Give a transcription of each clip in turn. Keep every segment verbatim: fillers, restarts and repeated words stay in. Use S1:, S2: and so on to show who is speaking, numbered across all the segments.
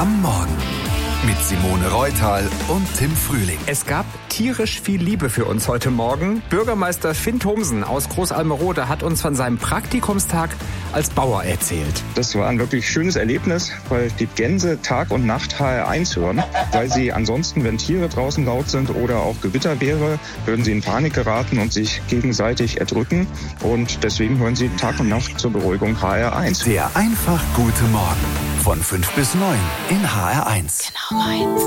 S1: am Morgen mit Simone Reutal und Tim Frühling.
S2: Es gab tierisch viel Liebe für uns heute Morgen. Bürgermeister Finn Thomsen aus Großalmerode hat uns von seinem Praktikumstag als Bauer erzählt.
S3: Das war ein wirklich schönes Erlebnis, weil die Gänse Tag und Nacht H R eins hören. Weil sie ansonsten, wenn Tiere draußen laut sind oder auch Gewitter wäre, würden sie in Panik geraten und sich gegenseitig erdrücken. Und deswegen hören sie Tag und Nacht zur Beruhigung H R eins.
S1: Der einfach gute Morgen von fünf bis neun in H R eins.
S4: Genau meins.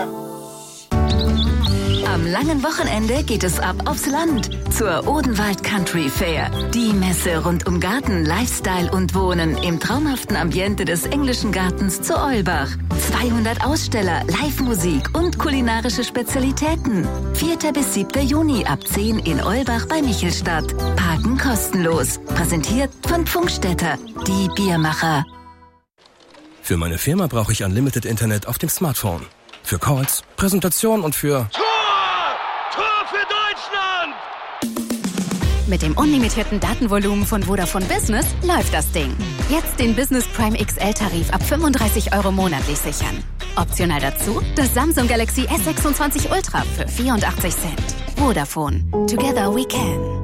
S4: Am langen Wochenende geht es ab aufs Land zur Odenwald Country Fair. Die Messe rund um Garten, Lifestyle und Wohnen im traumhaften Ambiente des englischen Gartens zu Olbach. zweihundert Aussteller, Live-Musik und kulinarische Spezialitäten. vierter bis siebter Juni ab zehn in Olbach bei Michelstadt. Parken kostenlos. Präsentiert von Pfungstädter, die Biermacher.
S5: Für meine Firma brauche ich Unlimited Internet auf dem Smartphone. Für Calls, Präsentation und für...
S6: Tor! Tor für Deutschland!
S7: Mit dem unlimitierten Datenvolumen von Vodafone Business läuft das Ding. Jetzt den Business Prime X L-Tarif ab fünfunddreißig Euro monatlich sichern. Optional dazu das Samsung Galaxy S sechsundzwanzig Ultra für vierundachtzig Cent. Vodafone. Together we can.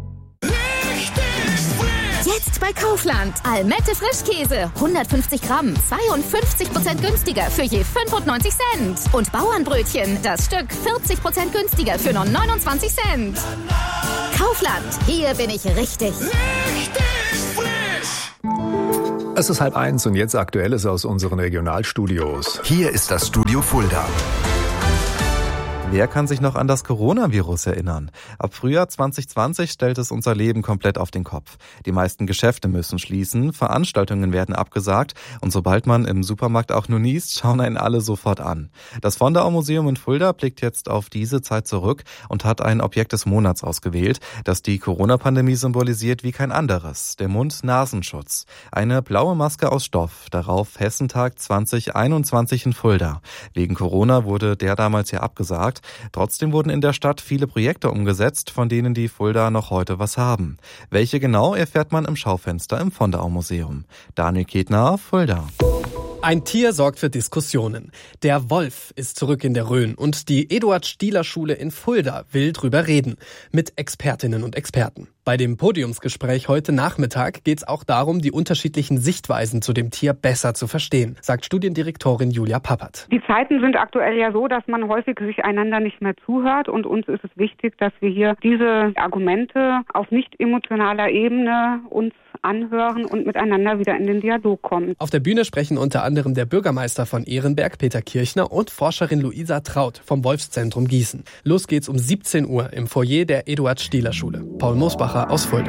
S8: Jetzt bei Kaufland. Almette Frischkäse. hundertfünfzig Gramm. zweiundfünfzig Prozent günstiger für je fünfundneunzig Cent. Und Bauernbrötchen. Das Stück vierzig Prozent günstiger für nur neunundzwanzig Cent. Kaufland. Hier bin ich richtig.
S6: Richtig frisch!
S9: Es ist halb eins und jetzt Aktuelles aus unseren Regionalstudios.
S1: Hier ist das Studio Fulda.
S10: Wer kann sich noch an das Coronavirus erinnern? Ab Frühjahr zwanzig zwanzig stellt es unser Leben komplett auf den Kopf. Die meisten Geschäfte müssen schließen, Veranstaltungen werden abgesagt und sobald man im Supermarkt auch nur niest, schauen einen alle sofort an. Das Fondau-Museum in Fulda blickt jetzt auf diese Zeit zurück und hat ein Objekt des Monats ausgewählt, das die Corona-Pandemie symbolisiert wie kein anderes, der Mund-Nasenschutz. Eine blaue Maske aus Stoff, darauf Hessentag zwanzig einundzwanzig in Fulda. Wegen Corona wurde der damals ja abgesagt. Trotzdem wurden in der Stadt viele Projekte umgesetzt, von denen die Fulda noch heute was haben. Welche genau, erfährt man im Schaufenster im Fondau-Museum. Daniel Ketner, Fulda.
S11: Ein Tier sorgt für Diskussionen. Der Wolf ist zurück in der Rhön und die Eduard-Stieler-Schule in Fulda will drüber reden. Mit Expertinnen und Experten. Bei dem Podiumsgespräch heute Nachmittag geht es auch darum, die unterschiedlichen Sichtweisen zu dem Tier besser zu verstehen, sagt Studiendirektorin Julia Pappert.
S12: Die Zeiten sind aktuell ja so, dass man häufig sich einander nicht mehr zuhört und uns ist es wichtig, dass wir hier diese Argumente auf nicht emotionaler Ebene uns anhören und miteinander wieder in den Dialog kommen.
S11: Auf der Bühne sprechen unter anderem der Bürgermeister von Ehrenberg, Peter Kirchner, und Forscherin Luisa Traut vom Wolfszentrum Gießen. Los geht's um siebzehn Uhr im Foyer der Eduard-Stieler-Schule. Paul Mosbacher aus Fulda.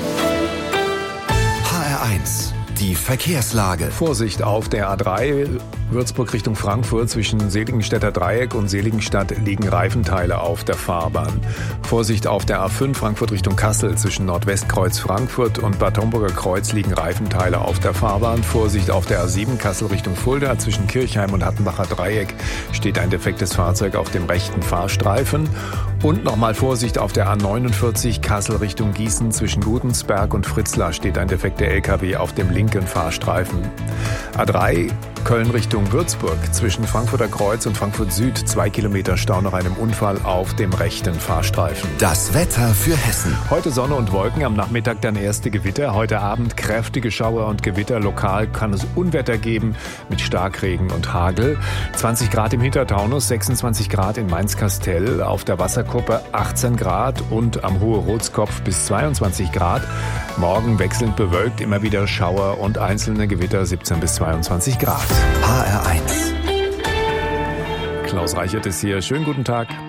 S1: H R eins. Die Verkehrslage.
S9: Vorsicht auf der A drei, Würzburg Richtung Frankfurt. Zwischen Seligenstädter Dreieck und Seligenstadt liegen Reifenteile auf der Fahrbahn. Vorsicht auf der A fünf, Frankfurt Richtung Kassel. Zwischen Nordwestkreuz Frankfurt und Bad Homburger Kreuz liegen Reifenteile auf der Fahrbahn. Vorsicht auf der A sieben, Kassel Richtung Fulda. Zwischen Kirchheim und Hattenbacher Dreieck steht ein defektes Fahrzeug auf dem rechten Fahrstreifen. Und nochmal Vorsicht auf der A neunundvierzig, Kassel Richtung Gießen. Zwischen Gudensberg und Fritzlar steht ein defekter L K W auf dem linken Fahrstreifen. A drei, Köln Richtung Würzburg. Zwischen Frankfurter Kreuz und Frankfurt Süd zwei Kilometer Stau nach einem Unfall auf dem rechten Fahrstreifen.
S1: Das Wetter für Hessen.
S9: Heute Sonne und Wolken, am Nachmittag dann erste Gewitter. Heute Abend kräftige Schauer und Gewitter. Lokal kann es Unwetter geben mit Starkregen und Hagel. zwanzig Grad im Hintertaunus, sechsundzwanzig Grad in Mainz-Kastell. Auf der Wasserkuppe achtzehn Grad und am Hohe Rotskopf bis zweiundzwanzig Grad. Morgen wechselnd bewölkt, immer wieder Schauer und einzelne Gewitter, siebzehn bis zweiundzwanzig Grad.
S1: H R eins.
S9: Klaus Reichert ist hier. Schönen guten Tag.